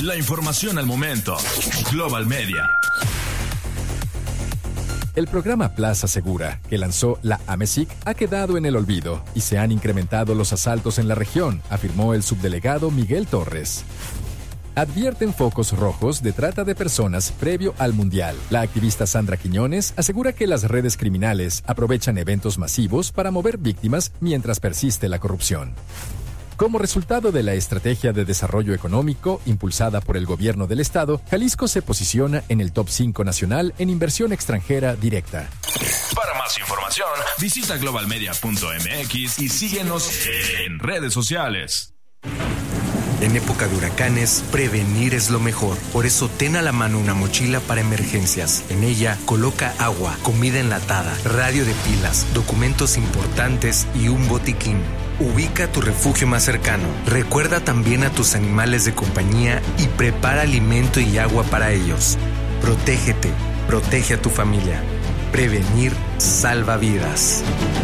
La información al momento. Global Media. El programa Plaza Segura, que lanzó la AMESIC, ha quedado en el olvido y se han incrementado los asaltos en la región, afirmó el subdelegado Miguel Torres. Advierten focos rojos de trata de personas previo al Mundial. La activista Sandra Quiñones asegura que las redes criminales aprovechan eventos masivos para mover víctimas mientras persiste la corrupción. Como resultado de la estrategia de desarrollo económico impulsada por el gobierno del estado, Jalisco se posiciona en el top 5 nacional en inversión extranjera directa. Para más información, visita globalmedia.mx y síguenos en redes sociales. En época de huracanes, prevenir es lo mejor. Por eso ten a la mano una mochila para emergencias. En ella coloca agua, comida enlatada, radio de pilas, documentos importantes y un botiquín. Ubica tu refugio más cercano. Recuerda también a tus animales de compañía y prepara alimento y agua para ellos. Protégete, protege a tu familia. Prevenir salva vidas.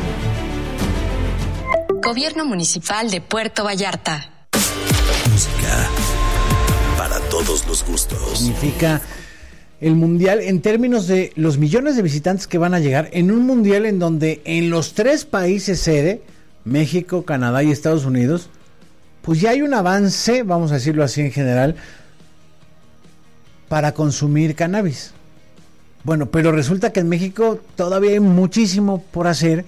Gobierno Municipal de Puerto Vallarta. Música para todos los gustos. Significa el mundial en términos de los millones de visitantes que van a llegar en un mundial en donde en los 3 países sede, México, Canadá y Estados Unidos, pues ya hay un avance, vamos a decirlo así en general, para consumir cannabis. Bueno, pero resulta que en México todavía hay muchísimo por hacer,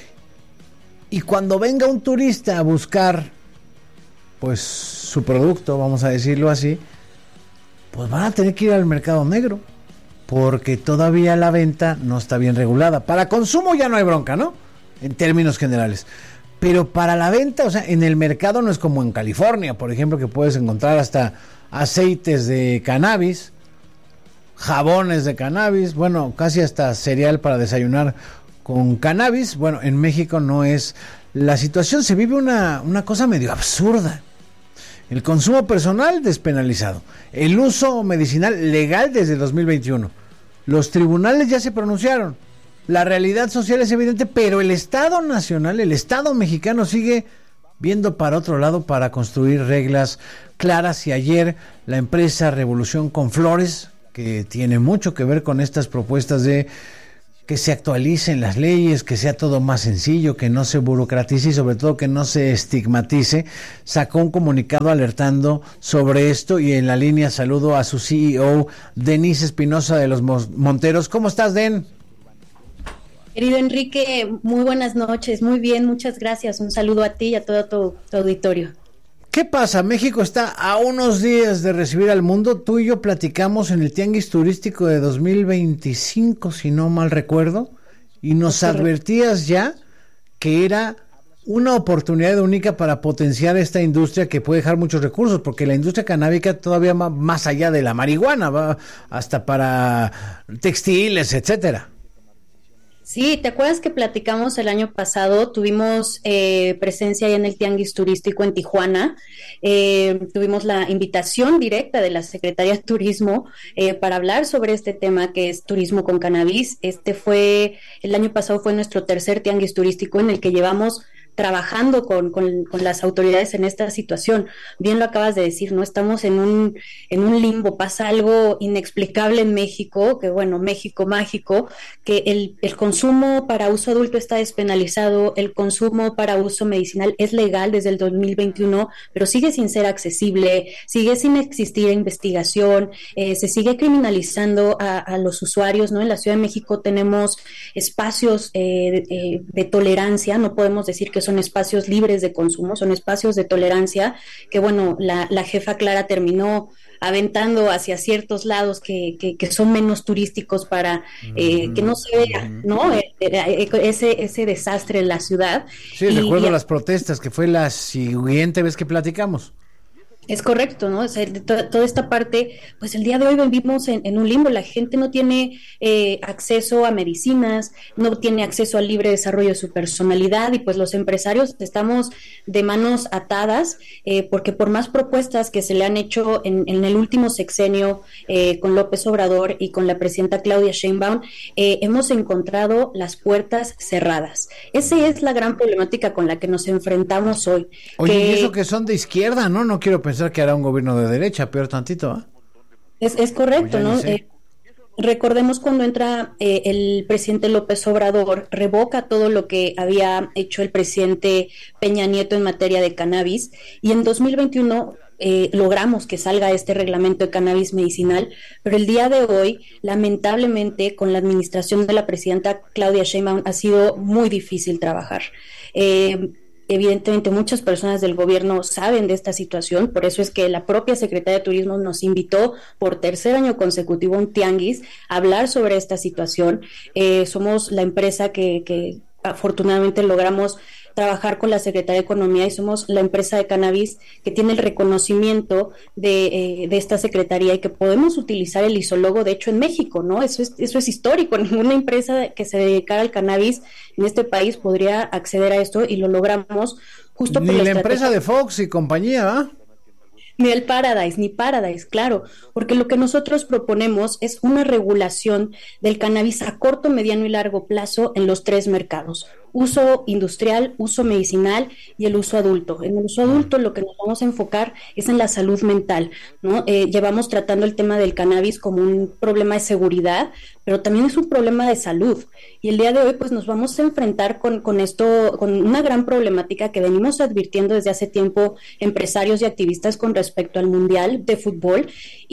y cuando venga un turista a buscar pues su producto, vamos a decirlo así, pues van a tener que ir al mercado negro, porque todavía la venta no está bien regulada. Para consumo ya no hay bronca, ¿no? En términos generales. Pero para la venta, o sea, en el mercado no es como en California, por ejemplo, que puedes encontrar hasta aceites de cannabis, jabones de cannabis, bueno, casi hasta cereal para desayunar con cannabis. Bueno, en México no es la situación, se vive una cosa medio absurda. El consumo personal despenalizado, el uso medicinal legal desde el 2021. Los tribunales ya se pronunciaron. La realidad social es evidente, pero el Estado nacional, el Estado mexicano sigue viendo para otro lado para construir reglas claras. Y ayer la empresa Revolución con Flores, que tiene mucho que ver con estas propuestas de que se actualicen las leyes, que sea todo más sencillo, que no se burocratice y sobre todo que no se estigmatice, sacó un comunicado alertando sobre esto. Y en la línea saludo a su CEO, Denise Espinosa de los Monteros. ¿Cómo estás, Den? Querido Enrique, muy buenas noches, muy bien, muchas gracias. Un saludo a ti y a todo tu auditorio. ¿Qué pasa? México está a unos días de recibir al mundo. Tú y yo platicamos en el Tianguis Turístico de 2025, si no mal recuerdo, y nos advertías ya que era una oportunidad única para potenciar esta industria que puede dejar muchos recursos, porque la industria canábica todavía va más allá de la marihuana, va hasta para textiles, etcétera. Sí, ¿te acuerdas que platicamos el año pasado? Tuvimos presencia ahí en el Tianguis Turístico en Tijuana. Tuvimos la invitación directa de la Secretaría de Turismo para hablar sobre este tema que es turismo con cannabis. El año pasado fue nuestro tercer Tianguis Turístico en el que llevamos trabajando con las autoridades en esta situación. Bien lo acabas de decir, ¿no? Estamos en un limbo, pasa algo inexplicable en México, que bueno, México mágico, que el consumo para uso adulto está despenalizado, el consumo para uso medicinal es legal desde el 2021, pero sigue sin ser accesible, sigue sin existir investigación, se sigue criminalizando a los usuarios, ¿no? En la Ciudad de México tenemos espacios de tolerancia, no podemos decir que son espacios libres de consumo, son espacios de tolerancia que, bueno, la jefa Clara terminó aventando hacia ciertos lados que son menos turísticos para que no se vea, ¿no? Ese desastre en la ciudad. Sí, recuerdo las protestas, que fue la siguiente vez que platicamos. Es correcto, ¿no? O sea, toda esta parte, pues el día de hoy vivimos en un limbo. La gente no tiene acceso a medicinas, no tiene acceso al libre desarrollo de su personalidad, y pues los empresarios estamos de manos atadas, porque por más propuestas que se le han hecho en el último sexenio con López Obrador y con la presidenta Claudia Sheinbaum, hemos encontrado las puertas cerradas. Esa es la gran problemática con la que nos enfrentamos hoy. Oye, y eso que son de izquierda, ¿no? No quiero pensar pensar que hará un gobierno de derecha, peor tantito, Es correcto, ¿no? Recordemos cuando entra el presidente López Obrador, revoca todo lo que había hecho el presidente Peña Nieto en materia de cannabis, y en 2021 logramos que salga este reglamento de cannabis medicinal, pero el día de hoy, lamentablemente, con la administración de la presidenta Claudia Sheinbaum ha sido muy difícil trabajar. Evidentemente muchas personas del gobierno saben de esta situación, por eso es que la propia Secretaría de Turismo nos invitó por tercer año consecutivo a un tianguis a hablar sobre esta situación. Somos la empresa que afortunadamente logramos trabajar con la Secretaría de Economía y somos la empresa de cannabis que tiene el reconocimiento de esta secretaría y que podemos utilizar el isólogo, de hecho, en México, ¿no? Eso es histórico. Ninguna empresa que se dedicara al cannabis en este país podría acceder a esto y lo logramos justo por ni la empresa de Fox y compañía, ¿va? Ni el Paradise, claro, porque lo que nosotros proponemos es una regulación del cannabis a corto, mediano y largo plazo en los 3 mercados: uso industrial, uso medicinal y el uso adulto. En el uso adulto lo que nos vamos a enfocar es en la salud mental, ¿no? Llevamos tratando el tema del cannabis como un problema de seguridad, pero también es un problema de salud. Y el día de hoy pues nos vamos a enfrentar con esto, con una gran problemática que venimos advirtiendo desde hace tiempo empresarios y activistas con respecto al Mundial de Fútbol,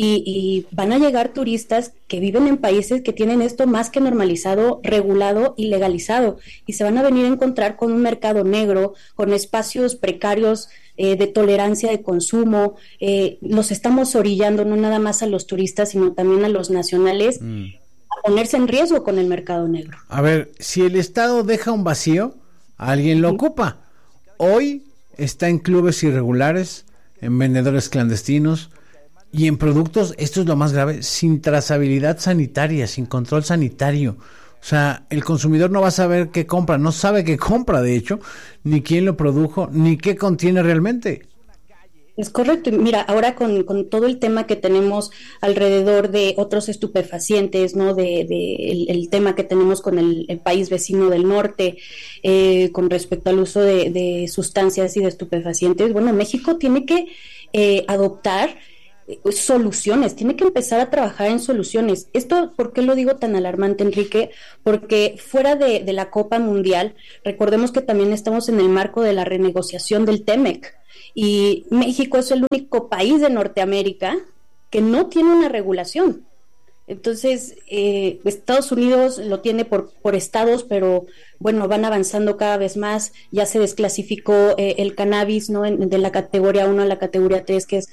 y van a llegar turistas que viven en países que tienen esto más que normalizado, regulado y legalizado, y se van a venir a encontrar con un mercado negro, con espacios precarios de tolerancia de consumo. Los estamos orillando no nada más a los turistas, sino también a los nacionales a ponerse en riesgo con el mercado negro. A ver, si el Estado deja un vacío, alguien lo ocupa. Hoy está en clubes irregulares, en vendedores clandestinos y en productos, esto es lo más grave, sin trazabilidad sanitaria, sin control sanitario. O sea, el consumidor no va a saber qué compra, no sabe qué compra, de hecho, ni quién lo produjo, ni qué contiene realmente. Es correcto. Mira, ahora con todo el tema que tenemos alrededor de otros estupefacientes, ¿no? El tema que tenemos con el país vecino del norte, con respecto al uso de sustancias y de estupefacientes, bueno, México tiene que adoptar soluciones, tiene que empezar a trabajar en soluciones. Esto, ¿por qué lo digo tan alarmante, Enrique? Porque fuera de la Copa Mundial, recordemos que también estamos en el marco de la renegociación del TEMEC, y México es el único país de Norteamérica que no tiene una regulación. Entonces, Estados Unidos lo tiene por estados, pero bueno, van avanzando cada vez más. Ya se desclasificó el cannabis, ¿no? De la categoría 1 a la categoría 3, que es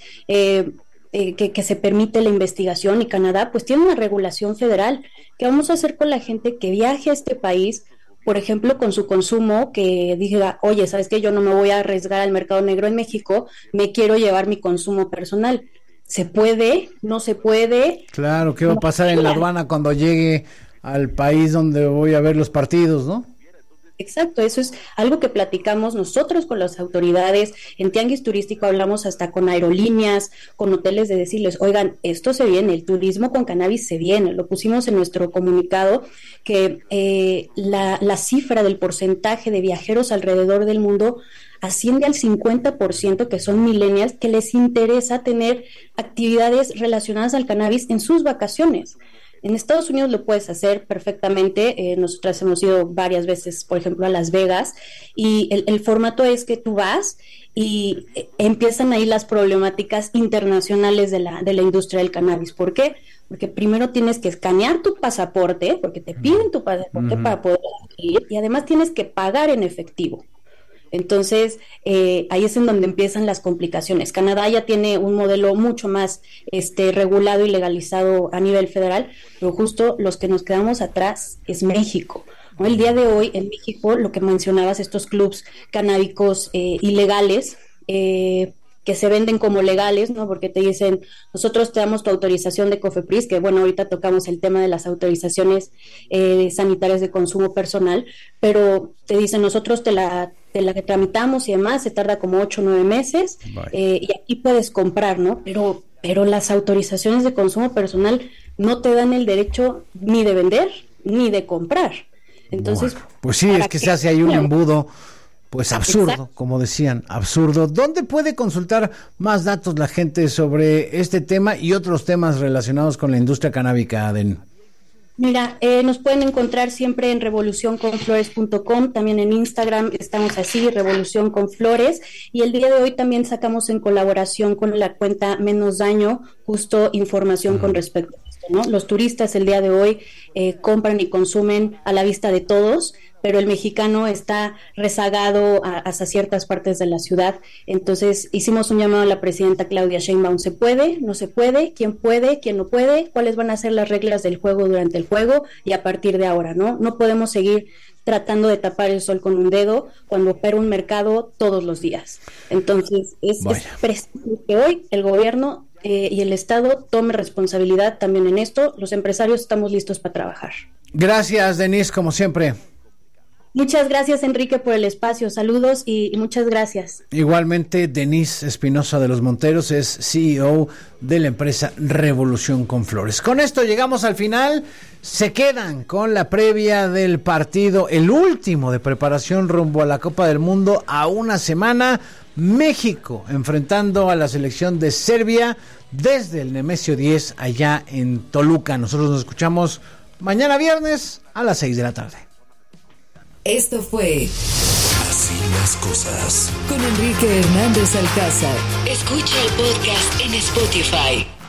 que se permite la investigación, y Canadá pues tiene una regulación federal. ¿Qué vamos a hacer con la gente que viaje a este país, por ejemplo, con su consumo, que diga, oye, ¿sabes qué? Yo no me voy a arriesgar al mercado negro en México, me quiero llevar mi consumo personal? ¿Se puede? ¿No se puede? Claro, ¿qué va a pasar en la aduana cuando llegue al país donde voy a ver los partidos, no? Exacto, eso es algo que platicamos nosotros con las autoridades. En Tianguis Turístico hablamos hasta con aerolíneas, con hoteles, de decirles, oigan, esto se viene, el turismo con cannabis se viene. Lo pusimos en nuestro comunicado, que la cifra del porcentaje de viajeros alrededor del mundo asciende al 50%, que son millennials, que les interesa tener actividades relacionadas al cannabis en sus vacaciones. En Estados Unidos lo puedes hacer perfectamente. Nosotras hemos ido varias veces, por ejemplo, a Las Vegas, y el formato es que tú vas y empiezan ahí las problemáticas internacionales de la industria del cannabis. ¿Por qué? Porque primero tienes que escanear tu pasaporte, porque te piden tu pasaporte para poder ir, y además tienes que pagar en efectivo. Entonces, ahí es en donde empiezan las complicaciones. Canadá ya tiene un modelo mucho más regulado y legalizado a nivel federal, pero justo los que nos quedamos atrás es México, ¿no? El día de hoy en México, lo que mencionabas, estos clubs canábicos ilegales, que se venden como legales, ¿no? Porque te dicen, nosotros te damos tu autorización de COFEPRIS, que bueno, ahorita tocamos el tema de las autorizaciones sanitarias de consumo personal, pero te dicen, nosotros te la que tramitamos y demás, se tarda como 8 o 9 meses, y aquí puedes comprar, ¿no? Pero las autorizaciones de consumo personal no te dan el derecho ni de vender ni de comprar. Entonces, bueno, pues sí, es que se hace ahí un embudo pues absurdo, Exacto. como decían, absurdo. ¿Dónde puede consultar más datos la gente sobre este tema y otros temas relacionados con la industria canábica, Aden? Mira, nos pueden encontrar siempre en revolucionconflores.com, también en Instagram estamos así, Revolución con Flores, y el día de hoy también sacamos en colaboración con la cuenta Menos Daño, justo información con respecto a esto, ¿no? Los turistas el día de hoy compran y consumen a la vista de todos, pero el mexicano está rezagado hacia ciertas partes de la ciudad. Entonces hicimos un llamado a la presidenta Claudia Sheinbaum: ¿se puede? ¿No se puede? ¿Quién puede? ¿Quién no puede? ¿Cuáles van a ser las reglas del juego durante el juego y a partir de ahora? No podemos seguir tratando de tapar el sol con un dedo cuando opera un mercado todos los días. Entonces es preciso que hoy el gobierno y el Estado tome responsabilidad también en esto. Los empresarios estamos listos para trabajar. Gracias, Denise, como siempre. Muchas gracias, Enrique, por el espacio. Saludos y muchas gracias. Igualmente, Denise Espinosa de los Monteros es CEO de la empresa Revolución con Flores. Con esto llegamos al final. Se quedan con la previa del partido, el último de preparación rumbo a la Copa del Mundo a una semana. México enfrentando a la selección de Serbia desde el Nemesio 10 allá en Toluca. Nosotros nos escuchamos mañana viernes a las 6 de la tarde. Esto fue Así las cosas. con Enrique Hernández Alcázar. Escucha el podcast en Spotify.